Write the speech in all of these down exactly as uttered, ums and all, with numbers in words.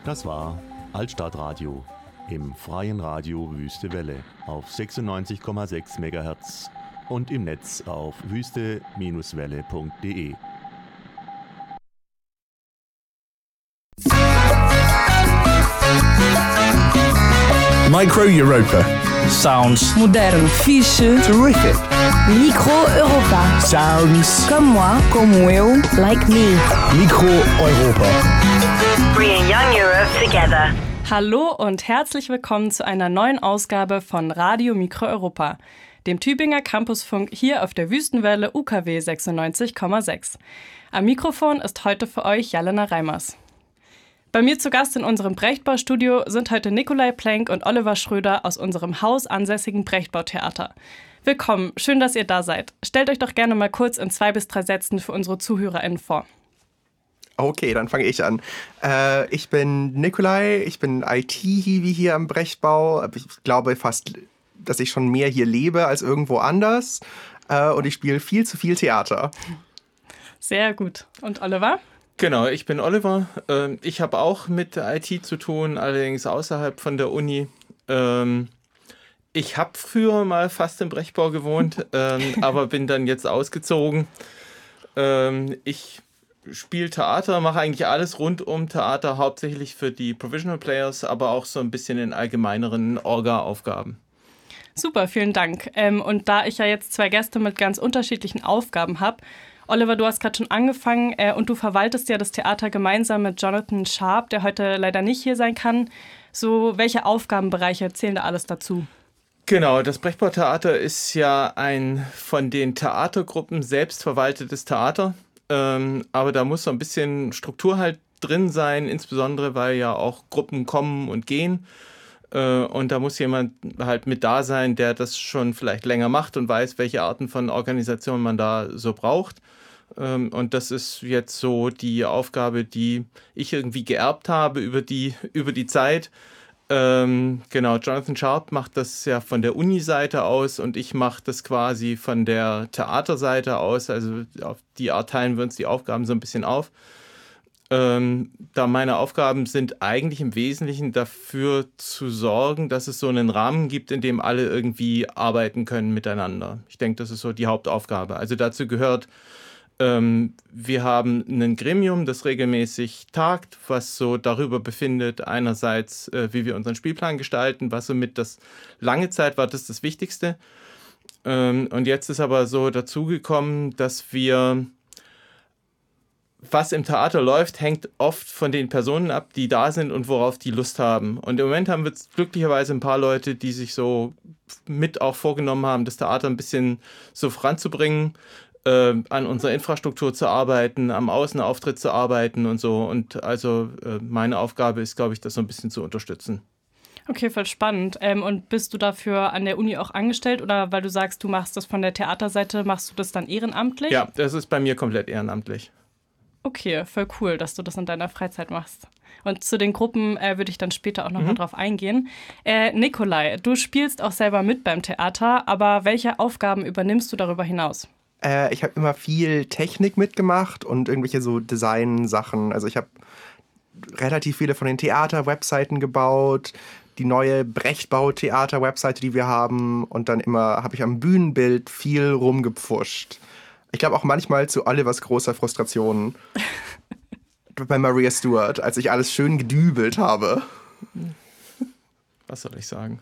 Das war Altstadtradio im freien Radio Wüste Welle auf sechsundneunzig Komma sechs Megahertz und im Netz auf wüste Bindestrich welle Punkt de. Micro Europa. Sounds modern, fixe, Terrific. Micro Europa. Sounds Comme moi, como eu, like me. Micro Europa. Bringing young Europe together. Hallo und herzlich willkommen zu einer neuen Ausgabe von Radio Micro Europa, dem Tübinger Campusfunk hier auf der Wüstenwelle U K W sechsundneunzig Komma sechs. Am Mikrofon ist heute für euch Jalena Reimers. Bei mir zu Gast in unserem Brechtbau-Studio sind heute Nikolai Plenk und Oliver Schröder aus unserem hausansässigen Brechtbau-Theater. Willkommen, schön, dass ihr da seid. Stellt euch doch gerne mal kurz in zwei bis drei Sätzen für unsere ZuhörerInnen vor. Okay, dann fange ich an. Äh, ich bin Nikolai, ich bin I T-Hiwi hier am Brechtbau. Ich glaube fast, dass ich schon mehr hier lebe als irgendwo anders. Äh, und ich spiele viel zu viel Theater. Sehr gut. Und Oliver? Genau, ich bin Oliver. Ähm, ich habe auch mit I T zu tun, allerdings außerhalb von der Uni. Ähm, ich habe früher mal fast im Brechtbau gewohnt, ähm, aber bin dann jetzt ausgezogen. Ähm, ich spiele Theater, mache eigentlich alles rund um Theater, hauptsächlich für die Provisional Players, aber auch so ein bisschen in allgemeineren Orga-Aufgaben. Super, vielen Dank. Ähm, und da ich ja jetzt zwei Gäste mit ganz unterschiedlichen Aufgaben habe, Oliver, du hast gerade schon angefangen äh, und du verwaltest ja das Theater gemeinsam mit Jonathan Sharp, der heute leider nicht hier sein kann. So, welche Aufgabenbereiche zählen da alles dazu? Genau, das Brechtbau-Theater ist ja ein von den Theatergruppen selbst verwaltetes Theater. Ähm, aber da muss so ein bisschen Struktur halt drin sein, insbesondere weil ja auch Gruppen kommen und gehen. Äh, und da muss jemand halt mit da sein, der das schon vielleicht länger macht und weiß, welche Arten von Organisation man da so braucht. Ähm, und das ist jetzt so die Aufgabe, die ich irgendwie geerbt habe über die, über die Zeit. Ähm, genau, Jonathan Sharp macht das ja von der Uni-Seite aus und ich mache das quasi von der Theaterseite aus. Also auf die Art teilen wir uns die Aufgaben so ein bisschen auf. Ähm, da meine Aufgaben sind eigentlich im Wesentlichen dafür zu sorgen, dass es so einen Rahmen gibt, in dem alle irgendwie arbeiten können miteinander. Ich denke, das ist so die Hauptaufgabe. Also dazu gehört, ähm, wir haben ein Gremium, das regelmäßig tagt, was so darüber befindet, einerseits, äh, wie wir unseren Spielplan gestalten, was somit das lange Zeit war, das das Wichtigste. Ähm, und jetzt ist aber so dazugekommen, dass wir, was im Theater läuft, hängt oft von den Personen ab, die da sind und worauf die Lust haben. Und im Moment haben wir glücklicherweise ein paar Leute, die sich so mit auch vorgenommen haben, das Theater ein bisschen so voranzubringen, äh, an unserer Infrastruktur zu arbeiten, am Außenauftritt zu arbeiten und so. Und also äh, meine Aufgabe ist, glaube ich, das so ein bisschen zu unterstützen. Okay, voll spannend. Ähm, und bist du dafür an der Uni auch angestellt oder weil du sagst, du machst das von der Theaterseite, machst du das dann ehrenamtlich? Ja, das ist bei mir komplett ehrenamtlich. Okay, voll cool, dass du das in deiner Freizeit machst. Und zu den Gruppen äh, würde ich dann später auch noch mhm. mal drauf eingehen. Äh, Nikolai, du spielst auch selber mit beim Theater, aber welche Aufgaben übernimmst du darüber hinaus? Äh, ich habe immer viel Technik mitgemacht und irgendwelche so Design-Sachen. Also ich habe relativ viele von den Theater-Webseiten gebaut, die neue Brechtbau-Theater-Webseite, die wir haben. Und dann immer habe ich am Bühnenbild viel rumgepfuscht. Ich glaube auch manchmal zu Olivers großer Frustration bei Maria Stuart, als ich alles schön gedübelt habe. Was soll ich sagen?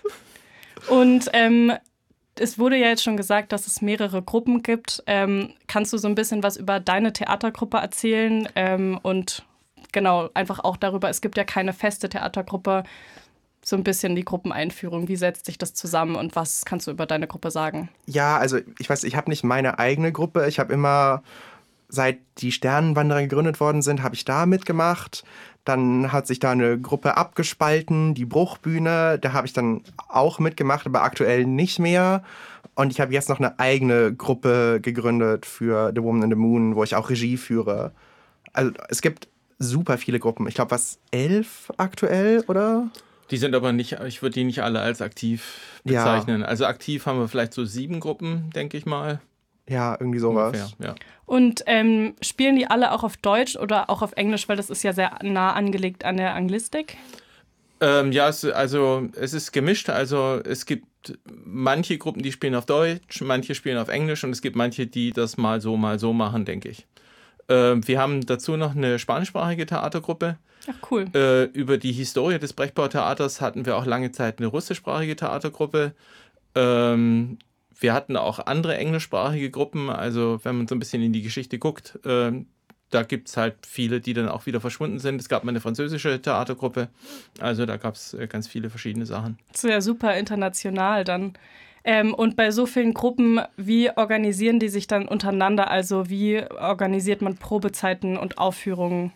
Und ähm, es wurde ja jetzt schon gesagt, dass es mehrere Gruppen gibt. Ähm, kannst du so ein bisschen was über deine Theatergruppe erzählen? Ähm, und genau, einfach auch darüber, es gibt ja keine feste Theatergruppe. So ein bisschen die Gruppeneinführung. Wie setzt sich das zusammen und was kannst du über deine Gruppe sagen? Ja, also ich weiß, ich habe nicht meine eigene Gruppe. Ich habe immer, seit die Sternenwanderer gegründet worden sind, habe ich da mitgemacht. Dann hat sich da eine Gruppe abgespalten, die Bruchbühne. Da habe ich dann auch mitgemacht, aber aktuell nicht mehr. Und ich habe jetzt noch eine eigene Gruppe gegründet für The Woman in the Moon, wo ich auch Regie führe. Also es gibt super viele Gruppen. Ich glaube, was, elf aktuell, oder? Die sind aber nicht, ich würde die nicht alle als aktiv bezeichnen. Ja. Also aktiv haben wir vielleicht so sieben Gruppen, denke ich mal. Ja, irgendwie sowas. Ungefähr, ja. Und ähm, spielen die alle auch auf Deutsch oder auch auf Englisch, weil das ist ja sehr nah angelegt an der Anglistik? Ähm, ja, es, also es ist gemischt. Also es gibt manche Gruppen, die spielen auf Deutsch, manche spielen auf Englisch und es gibt manche, die das mal so, mal so machen, denke ich. Ähm, wir haben dazu noch eine spanischsprachige Theatergruppe. Ach, cool. Äh, über die Historie des Brechtbautheaters hatten wir auch lange Zeit eine russischsprachige Theatergruppe. Ähm, wir hatten auch andere englischsprachige Gruppen. Also wenn man so ein bisschen in die Geschichte guckt, äh, da gibt es halt viele, die dann auch wieder verschwunden sind. Es gab mal eine französische Theatergruppe. Also da gab es ganz viele verschiedene Sachen. Das ist ja super international dann. Ähm, und bei so vielen Gruppen, wie organisieren die sich dann untereinander? Also wie organisiert man Probezeiten und Aufführungen?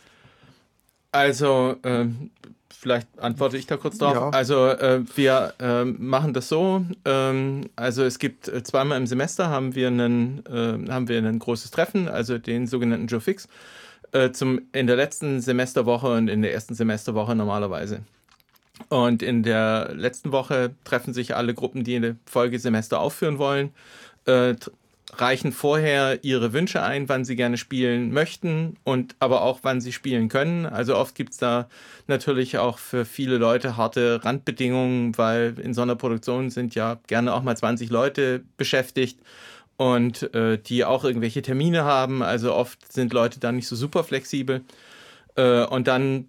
Also, ähm, vielleicht antworte ich da kurz drauf. Ja. Also, äh, wir äh, machen das so. Ähm, also, es gibt äh, zweimal im Semester haben wir, einen, äh, haben wir ein großes Treffen, also den sogenannten Joe Fix, äh, zum, in der letzten Semesterwoche und in der ersten Semesterwoche normalerweise. Und in der letzten Woche treffen sich alle Gruppen, die in der Folgesemester aufführen wollen, äh, reichen vorher ihre Wünsche ein, wann sie gerne spielen möchten und aber auch, wann sie spielen können. Also oft gibt es da natürlich auch für viele Leute harte Randbedingungen, weil in so einer Produktion sind ja gerne auch mal zwanzig Leute beschäftigt und äh, die auch irgendwelche Termine haben. Also oft sind Leute da nicht so super flexibel. Äh, und dann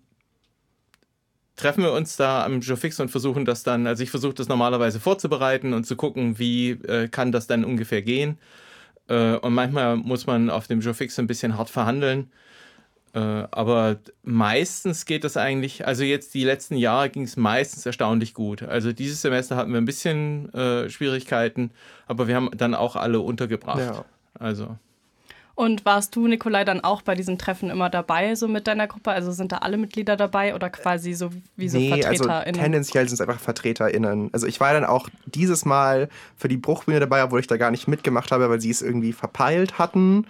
treffen wir uns da am Joe Fix und versuchen das dann, also ich versuche das normalerweise vorzubereiten und zu gucken, wie äh, kann das dann ungefähr gehen. Und manchmal muss man auf dem Joe Fix ein bisschen hart verhandeln. Aber meistens geht das eigentlich, also jetzt die letzten Jahre ging es meistens erstaunlich gut. Also dieses Semester hatten wir ein bisschen äh, Schwierigkeiten, aber wir haben dann auch alle untergebracht. Ja. Also. Und warst du, Nikolai, dann auch bei diesen Treffen immer dabei, so mit deiner Gruppe? Also sind da alle Mitglieder dabei oder quasi so wie so nee, VertreterInnen? Also tendenziell sind es einfach VertreterInnen. Also ich war dann auch dieses Mal für die Bruchbühne dabei, obwohl ich da gar nicht mitgemacht habe, weil sie es irgendwie verpeilt hatten.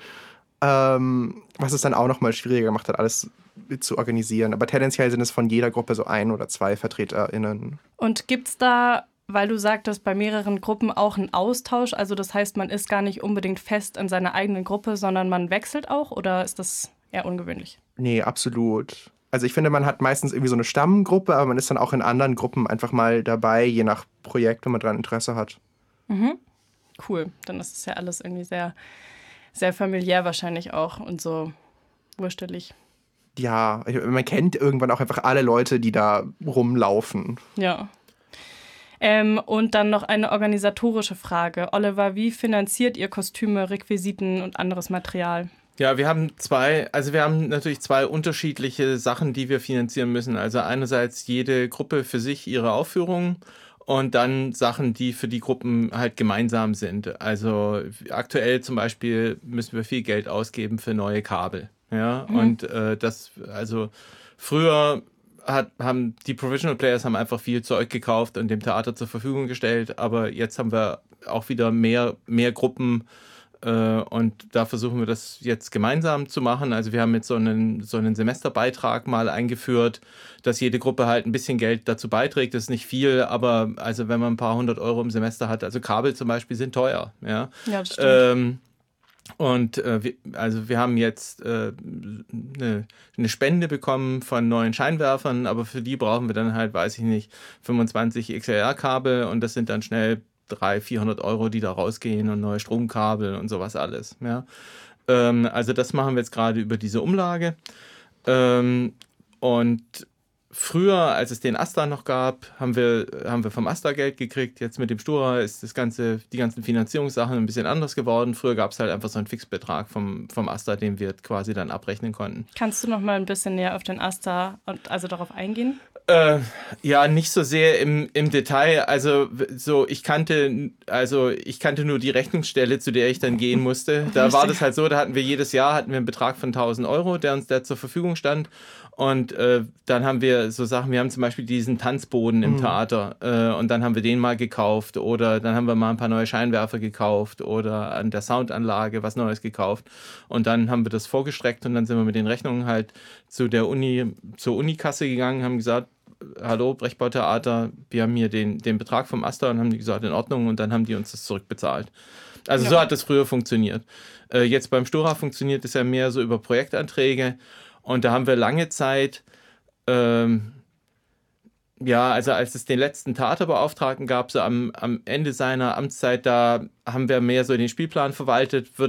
Ähm, was es dann auch nochmal schwieriger gemacht hat, alles zu organisieren. Aber tendenziell sind es von jeder Gruppe so ein oder zwei VertreterInnen. Und gibt's da, weil du sagtest, bei mehreren Gruppen auch einen Austausch? Also das heißt, man ist gar nicht unbedingt fest in seiner eigenen Gruppe, sondern man wechselt auch? Oder ist das eher ungewöhnlich? Nee, absolut. Also ich finde, man hat meistens irgendwie so eine Stammgruppe, aber man ist dann auch in anderen Gruppen einfach mal dabei, je nach Projekt, wenn man daran Interesse hat. Mhm. Cool. Dann ist es ja alles irgendwie sehr, sehr familiär wahrscheinlich auch und so wurstelig. Ja, man kennt irgendwann auch einfach alle Leute, die da rumlaufen. Ja. Ähm, und dann noch eine organisatorische Frage. Oliver, wie finanziert ihr Kostüme, Requisiten und anderes Material? Ja, wir haben zwei, also wir haben natürlich zwei unterschiedliche Sachen, die wir finanzieren müssen. Also einerseits jede Gruppe für sich ihre Aufführungen und dann Sachen, die für die Gruppen halt gemeinsam sind. Also aktuell zum Beispiel müssen wir viel Geld ausgeben für neue Kabel. Ja, mhm. und äh, das, also früher Hat, haben die Provisional Players haben einfach viel Zeug gekauft und dem Theater zur Verfügung gestellt, aber jetzt haben wir auch wieder mehr, mehr Gruppen äh, und da versuchen wir das jetzt gemeinsam zu machen. Also wir haben jetzt so einen, so einen Semesterbeitrag mal eingeführt, dass jede Gruppe halt ein bisschen Geld dazu beiträgt. Das ist nicht viel, aber also wenn man ein paar hundert Euro im Semester hat, also Kabel zum Beispiel sind teuer. Ja, ja das stimmt. Ähm, Und äh, wir, also wir haben jetzt äh, eine, eine Spende bekommen von neuen Scheinwerfern, aber für die brauchen wir dann halt, weiß ich nicht, fünfundzwanzig X L R-Kabel und das sind dann schnell dreihundert, vierhundert Euro, die da rausgehen und neue Stromkabel und sowas alles. Ja? Ähm, also das machen wir jetzt gerade über diese Umlage. Ähm, und früher, als es den Asta noch gab, haben wir, haben wir vom Asta Geld gekriegt. Jetzt mit dem Stura ist das ganze, die ganzen Finanzierungssachen ein bisschen anders geworden. Früher gab es halt einfach so einen Fixbetrag vom, vom Asta, den wir quasi dann abrechnen konnten. Kannst du noch mal ein bisschen näher auf den Asta und also darauf eingehen? Äh, ja, nicht so sehr im, im Detail. Also so, ich kannte, also ich kannte nur die Rechnungsstelle, zu der ich dann gehen musste. Da war das halt so, da hatten wir jedes Jahr hatten wir einen Betrag von tausend Euro, der uns da zur Verfügung stand. Und äh, dann haben wir so Sachen, wir haben zum Beispiel diesen Tanzboden im mhm. Theater äh, und dann haben wir den mal gekauft oder dann haben wir mal ein paar neue Scheinwerfer gekauft oder an der Soundanlage was Neues gekauft und dann haben wir das vorgestreckt und dann sind wir mit den Rechnungen halt zu der Uni, zur Unikasse gegangen, haben gesagt, hallo Brechtbautheater, wir haben hier den, den Betrag vom Asta und haben die gesagt, in Ordnung und dann haben die uns das zurückbezahlt. Also Ja. so hat das früher funktioniert. Äh, jetzt beim Stora funktioniert es ja mehr so über Projektanträge. Und da haben wir lange Zeit, ähm, ja, also als es den letzten Theaterbeauftragten gab, so am, am Ende seiner Amtszeit, da haben wir mehr so den Spielplan verwaltet,